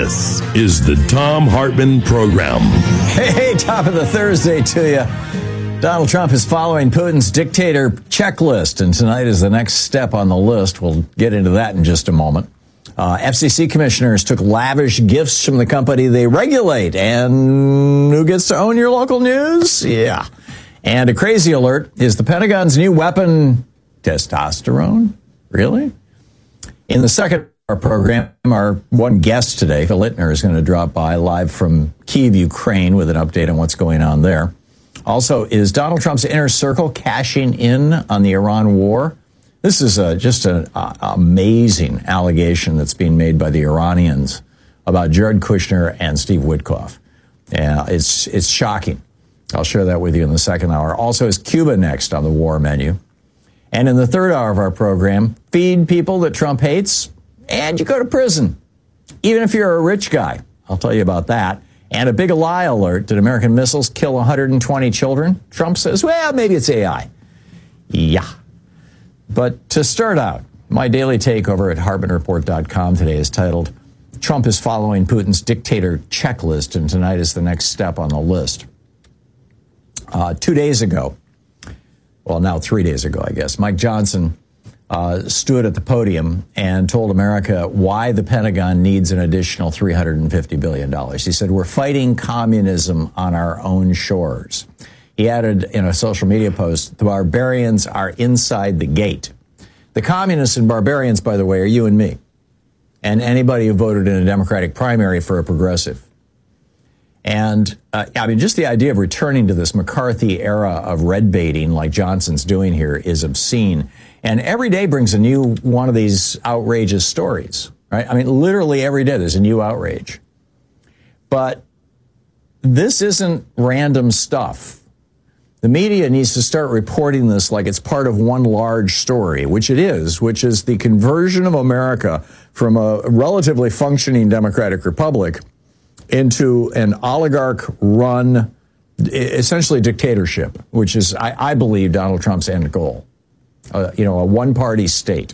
This is the Thom Hartmann Program. Hey, top of the Thursday to you. Donald Trump is following Putin's dictator checklist, and tonight is the next step on the list. We'll get into that in just a moment. FCC commissioners took lavish gifts from the company they regulate. And who gets to own your local news? Yeah. And a crazy alert, is the Pentagon's new weapon testosterone? Really? In the second our program, our one guest today, Phil Ittner, is going to drop by live from Kyiv, Ukraine, with an update on what's going on there. Also, is Donald Trump's inner circle cashing in on the Iran war? This is just an amazing allegation that's being made by the Iranians about Jared Kushner and Steve Witkoff. It's shocking. I'll share that with you in the second hour. Also, is Cuba next on the war menu? And in the third hour of our program, feed people that Trump hates, and you go to prison, even if you're a rich guy. I'll tell you about that. And a big lie alert. Did American missiles kill 120 children? Trump says, well, maybe it's AI. Yeah. But to start out, my daily take over at HartmannReport.com today is titled, Trump is following Putin's dictator checklist, and tonight is the next step on the list. 2 days ago, well, now 3 days ago, I guess, Mike Johnson stood at the podium and told America why the Pentagon needs an additional $350 billion. He said, we're fighting communism on our own shores. He added in a social media post, the barbarians are inside the gate. The communists and barbarians, by the way, are you and me, and anybody who voted in a Democratic primary for a progressive. And, just the idea of returning to this McCarthy era of red baiting like Johnson's doing here is obscene. And every day brings a new one of these outrageous stories, right? Literally every day there's a new outrage. But this isn't random stuff. The media needs to start reporting this like it's part of one large story, which it is, which is the conversion of America from a relatively functioning democratic republic into an oligarch-run, essentially dictatorship, which is, I believe, Donald Trump's end goal. A one-party state.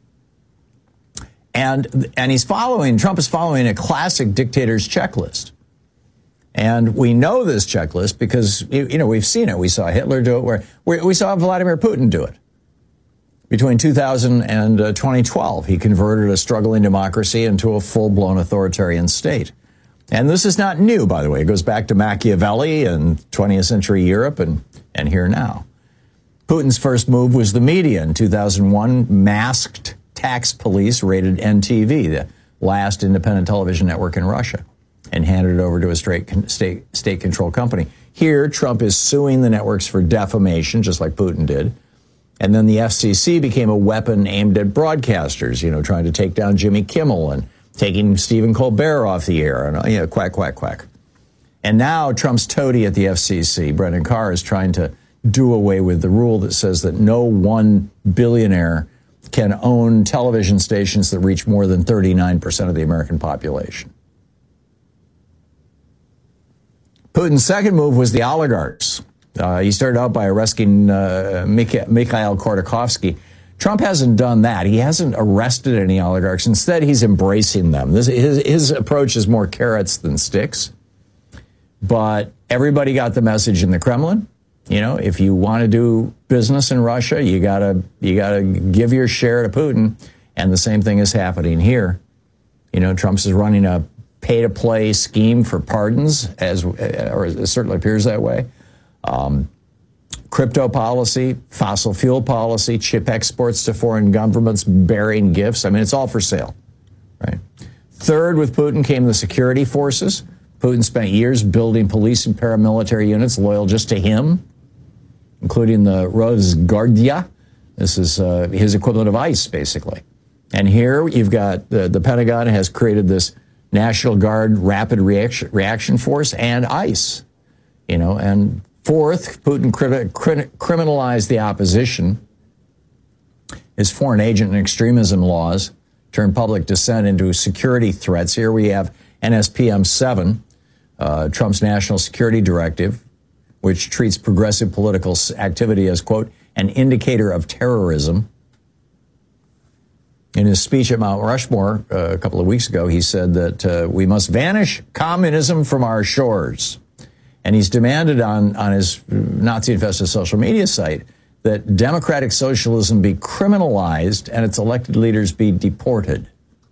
And Trump is following a classic dictator's checklist. And we know this checklist because, we've seen it. We saw Hitler do it. We saw Vladimir Putin do it. Between 2000 and 2012, he converted a struggling democracy into a full-blown authoritarian state. And this is not new, by the way. It goes back to Machiavelli and 20th century Europe and here now. Putin's first move was the media. In 2001, masked tax police raided NTV, the last independent television network in Russia, and handed it over to a state-controlled company. Here, Trump is suing the networks for defamation, just like Putin did. And then the FCC became a weapon aimed at broadcasters, trying to take down Jimmy Kimmel and taking Stephen Colbert off the air, and quack, quack, quack. And now Trump's toady at the FCC, Brendan Carr, is trying to do away with the rule that says that no one billionaire can own television stations that reach more than 39% of the American population. Putin's second move was the oligarchs. He started out by arresting Mikhail Khodorkovsky. Trump hasn't done that. He hasn't arrested any oligarchs. Instead, he's embracing them. His approach is more carrots than sticks. But everybody got the message in the Kremlin. If you want to do business in Russia, you gotta give your share to Putin. And the same thing is happening here. Trump's is running a pay-to-play scheme for pardons, or it certainly appears that way. Crypto policy, fossil fuel policy, chip exports to foreign governments, bearing gifts. It's all for sale, right? Third, with Putin came the security forces. Putin spent years building police and paramilitary units loyal just to him, including the Rosguardia. This is his equivalent of ICE, basically. And here you've got the Pentagon has created this National Guard Rapid Reaction Force and ICE, and fourth, Putin criminalized the opposition. His foreign agent and extremism laws turned public dissent into security threats. Here we have NSPM 7, Trump's national security directive, which treats progressive political activity as, quote, an indicator of terrorism. In his speech at Mount Rushmore a couple of weeks ago, he said that we must vanish communism from our shores. And he's demanded on his Nazi-infested social media site that democratic socialism be criminalized and its elected leaders be deported.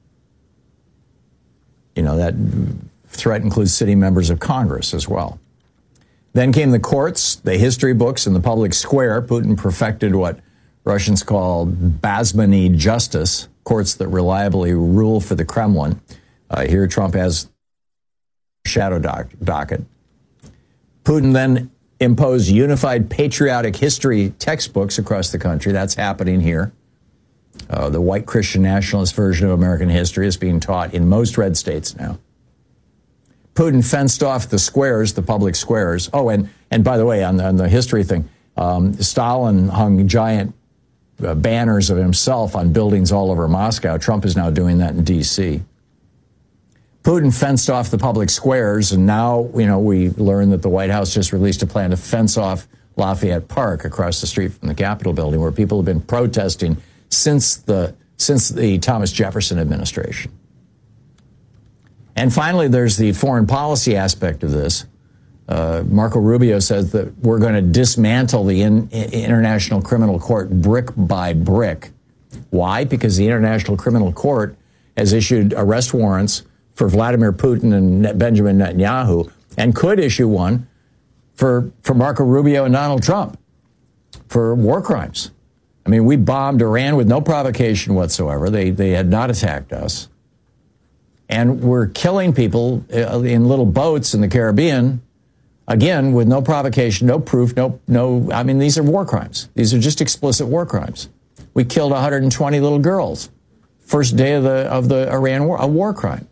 You know, that threat includes sitting members of Congress as well. Then came the courts, the history books, and the public square. Putin perfected what Russians call Basmany justice, courts that reliably rule for the Kremlin. Here Trump has shadow docket. Putin then imposed unified patriotic history textbooks across the country. That's happening here. The white Christian nationalist version of American history is being taught in most red states now. Putin fenced off the squares, the public squares. Oh, and by the way, on the history thing, Stalin hung giant banners of himself on buildings all over Moscow. Trump is now doing that in D.C. Putin fenced off the public squares, and now, you know, we learned that the White House just released a plan to fence off Lafayette Park across the street from the Capitol building, where people have been protesting since the Thomas Jefferson administration. And finally, there's the foreign policy aspect of this. Marco Rubio says that we're going to dismantle the International Criminal Court brick by brick. Why? Because the International Criminal Court has issued arrest warrants for Vladimir Putin and Benjamin Netanyahu, and could issue one for Marco Rubio and Donald Trump for war crimes. I mean, we bombed Iran with no provocation whatsoever. They had not attacked us. And we're killing people in little boats in the Caribbean, again, with no provocation, no proof, no. I mean, these are war crimes. These are just explicit war crimes. We killed 120 little girls. First day of the Iran war, a war crime.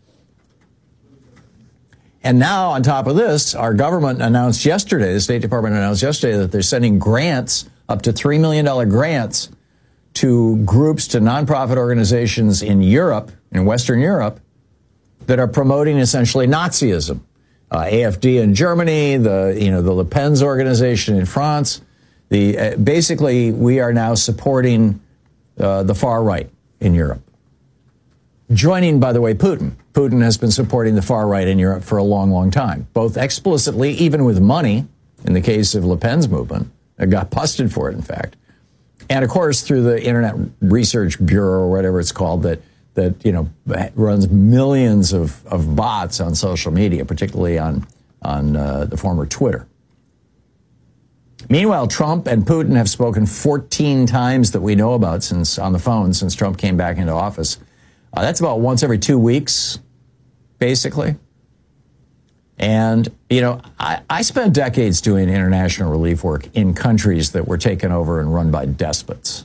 And now, on top of this, our government announced yesterday, the State Department announced yesterday, that they're sending grants, up to $3 million grants, to groups, to nonprofit organizations in Europe, in Western Europe, that are promoting essentially Nazism. AFD in Germany, the Le Pen's organization in France. Basically, we are now supporting the far right in Europe. Joining, by the way, Putin. Putin has been supporting the far right in Europe for a long, long time, both explicitly, even with money, in the case of Le Pen's movement. It got busted for it, in fact. And, of course, through the Internet Research Bureau, or whatever it's called, that runs millions of bots on social media, particularly on the former Twitter. Meanwhile, Trump and Putin have spoken 14 times that we know about on the phone since Trump came back into office. That's about once every 2 weeks, basically. And, I spent decades doing international relief work in countries that were taken over and run by despots.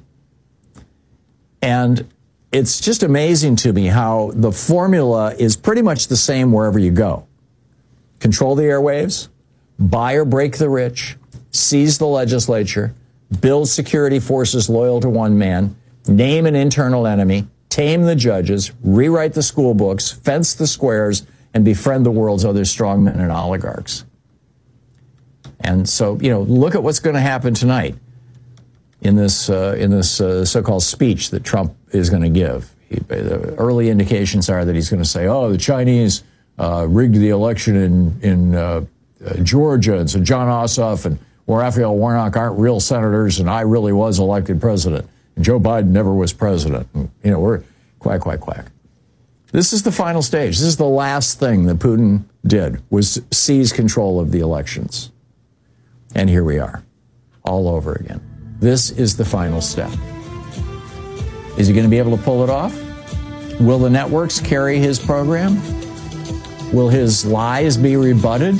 And it's just amazing to me how the formula is pretty much the same wherever you go. Control the airwaves, buy or break the rich, seize the legislature, build security forces loyal to one man, name an internal enemy, tame the judges, rewrite the school books, fence the squares, and befriend the world's other strongmen and oligarchs. And so, look at what's going to happen tonight in this so-called speech that Trump is going to give. The early indications are that he's going to say, the Chinese rigged the election in Georgia, and so John Ossoff and Raphael Warnock aren't real senators, and I really was elected president. And Joe Biden never was president. And, we're quack. This is the final stage. This is the last thing that Putin did, was seize control of the elections. And here we are, all over again. This is the final step. Is he going to be able to pull it off? Will the networks carry his program? Will his lies be rebutted?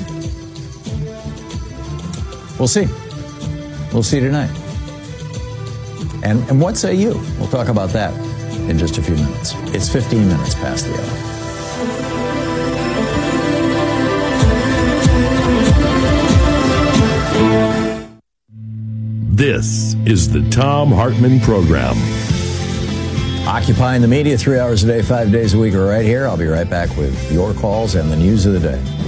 We'll see. We'll see tonight. And what say you? We'll talk about that in just a few minutes. It's 15 minutes past the hour. This is the Thom Hartmann Program. Occupying the media 3 hours a day, 5 days a week, right here. I'll be right back with your calls and the news of the day.